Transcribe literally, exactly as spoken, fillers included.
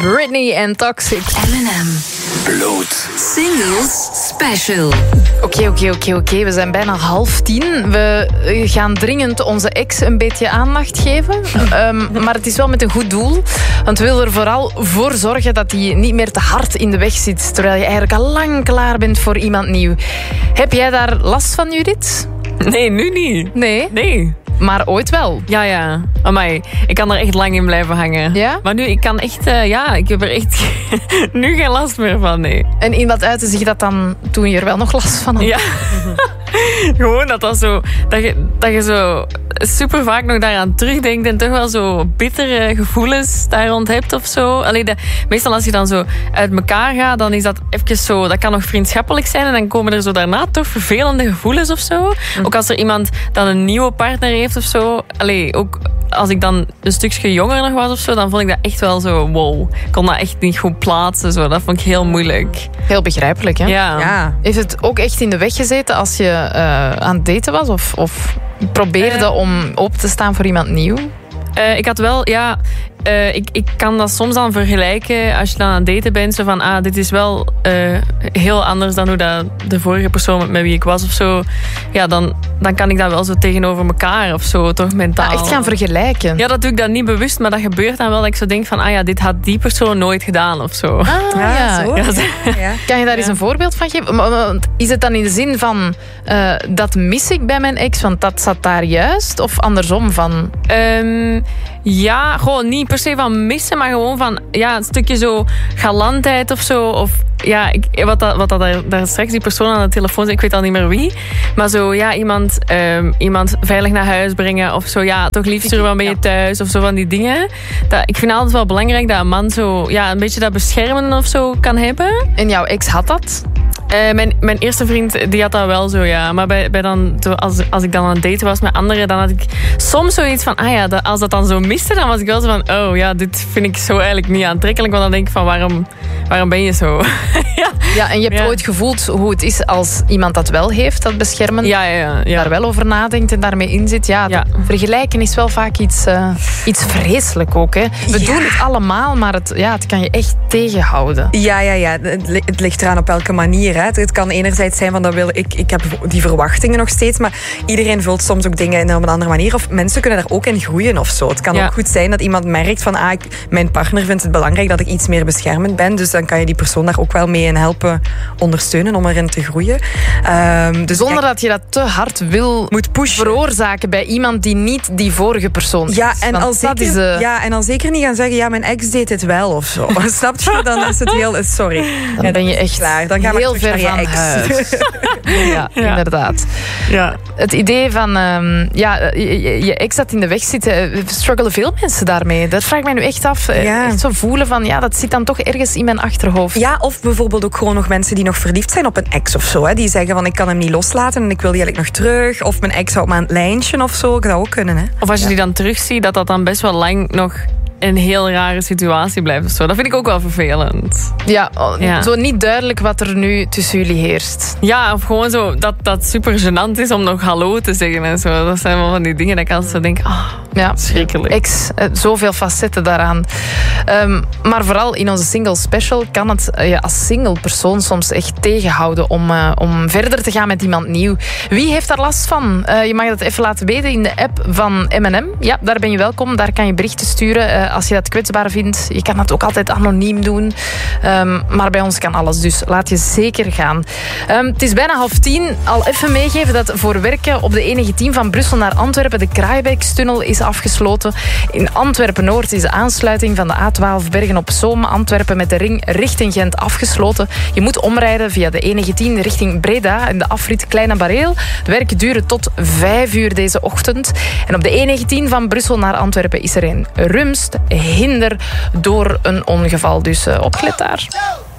Britney en Toxic. M en M. Bloed. Singles Special. Oké, oké, oké, oké. We zijn bijna half tien. We gaan dringend onze ex een beetje aandacht geven. Um, maar het is wel met een goed doel. Want we willen er vooral voor zorgen dat hij niet meer te hard in de weg zit. Terwijl je eigenlijk al lang klaar bent voor iemand nieuw. Heb jij daar last van, Judith? Nee, nu niet. Nee? Nee. Maar ooit wel. Ja, ja. Amai, ik kan er echt lang in blijven hangen. Ja? Maar nu, ik kan echt... Uh, ja, ik heb er echt nu geen last meer van, nee. En in wat uitte zich dat dan toen je er wel nog last van had? Ja. Gewoon dat dat zo... Dat je, dat je zo super vaak nog daaraan terugdenkt en toch wel zo bittere gevoelens daar rond hebt of zo. Allee, de, meestal als je dan zo uit elkaar gaat, dan is dat even zo... Dat kan nog vriendschappelijk zijn en dan komen er zo daarna toch vervelende gevoelens of zo. Hm. Ook als er iemand dan een nieuwe partner heeft of zo. Allee, ook als ik dan een stukje jonger nog was of zo, dan vond ik dat echt wel zo... Wow, ik kon dat echt niet goed plaatsen. Zo. Dat vond ik heel moeilijk. Heel begrijpelijk, hè? Ja. Ja. Heeft het ook echt in de weg gezeten als je uh, aan het daten was? Of, of probeerde uh, om open te staan voor iemand nieuw? Uh, ik had wel, ja... Uh, ik, ik kan dat soms dan vergelijken als je dan aan het daten bent. Zo van, ah, dit is wel uh, heel anders dan hoe dat de vorige persoon met wie ik was of zo. Ja, dan, dan kan ik dat wel zo tegenover elkaar of zo, toch mentaal. Ah, echt gaan vergelijken? Ja, dat doe ik dan niet bewust, maar dat gebeurt dan wel dat ik zo denk van, ah ja, dit had die persoon nooit gedaan of zo. Ah, ja. ja. Zo. Ja, Ja. Kan je daar eens ja. een voorbeeld van geven? Want is het dan in de zin van, uh, dat mis ik bij mijn ex, want dat zat daar juist? Of andersom van? Um, ja, gewoon niet per se van missen, maar gewoon van ja, een stukje zo galantheid of zo. Of ja, ik, wat dat, wat dat daar, daar straks die persoon aan de telefoon zei, ik weet al niet meer wie. Maar zo, ja, iemand, um, iemand veilig naar huis brengen of zo. Ja, toch liefst er wel mee thuis of zo van die dingen. Dat, ik vind het altijd wel belangrijk dat een man zo, ja, een beetje dat beschermen of zo kan hebben. En jouw ex had dat? Uh, mijn, mijn eerste vriend, die had dat wel zo, ja. Maar bij, bij dan, als, als ik dan aan het daten was met anderen, dan had ik soms zoiets van, ah ja, dat, als dat dan zo miste, dan was ik wel zo van, oh ja, dit vind ik zo eigenlijk niet aantrekkelijk. Want dan denk ik van, waarom, waarom ben je zo? ja. ja, en je hebt ja. ooit gevoeld hoe het is als iemand dat wel heeft, dat beschermen. Ja, ja, ja, ja. Daar wel over nadenkt en daarmee inzit. Ja, ja. Vergelijken is wel vaak iets, uh, iets vreselijk ook. Hè. We ja. doen het allemaal, maar het, ja, het kan je echt tegenhouden. Ja, ja, ja. Het, het ligt eraan op welke manier. Hè. Het kan enerzijds zijn van, dat wil ik, ik heb die verwachtingen nog steeds, maar iedereen vult soms ook dingen in op een andere manier. Of mensen kunnen daar ook in groeien of zo. Het kan ja. ook goed zijn dat iemand merkt van, ah, ik, mijn partner vindt het belangrijk dat ik iets meer beschermend ben, dus dan kan je die persoon daar ook wel mee in helpen ondersteunen om erin te groeien. Um, dus Zonder kijk, dat je dat te hard wil moet pushen. veroorzaken bij iemand die niet die vorige persoon is. Ja, en al zeker, is, uh... ja, en al zeker niet gaan zeggen, ja, mijn ex deed het wel of zo. Snap je? Dan is het heel, sorry. Dan ja, ben je echt klaar. Dan gaan we heel ver van huis. ja, ja, inderdaad. Ja. Het idee van, um, ja, je, je ex dat in de weg zit, struggelen veel mensen daarmee. Dat vraag ik mij nu echt af. Ja. Echt zo voelen van, ja, dat zit dan toch ergens in mijn achterhoofd. Ja, of bijvoorbeeld ook gewoon nog mensen die nog verliefd zijn op een ex of zo. Hè. Die zeggen van, ik kan hem niet loslaten en ik wil die eigenlijk nog terug. Of mijn ex houdt me aan het lijntje of zo. Dat zou ook kunnen, hè. Of als je ja. die dan terugziet, dat dat dan best wel lang nog een heel rare situatie blijft of zo. Dat vind ik ook wel vervelend. Ja, ja. zo niet duidelijk wat er nu tussen jullie heerst. Ja, of gewoon zo dat dat super gênant is om nog hallo te zeggen en zo. Dat zijn wel van die dingen dat ik altijd zo denk, ah, ja. schrikkelijk. Ex, zoveel facetten daaraan. Um, maar vooral in onze single special kan het je als single persoon soms echt tegenhouden om, uh, om verder te gaan met iemand nieuw. Wie heeft daar last van? Uh, je mag dat even laten weten in de app van M en M. Ja, daar ben je welkom. Daar kan je berichten sturen uh, als je dat kwetsbaar vindt. Je kan dat ook altijd anoniem doen. Um, maar bij ons kan alles, dus laat je zeker gaan. Um, het is bijna half tien. Al even meegeven dat voor werken op de E negentien van Brussel naar Antwerpen de Kraaibeekstunnel is afgesloten. In Antwerpen-Noord is de aansluiting van de A twaalf Bergen op Zoom Antwerpen met de ring richting Gent afgesloten. Je moet omrijden via de E negentien richting Breda en de afrit Kleine Bareel. De werken duren tot vijf uur deze ochtend. En op de E negentien van Brussel naar Antwerpen is er een Rumst hinder door een ongeval. Dus uh, opgelet daar.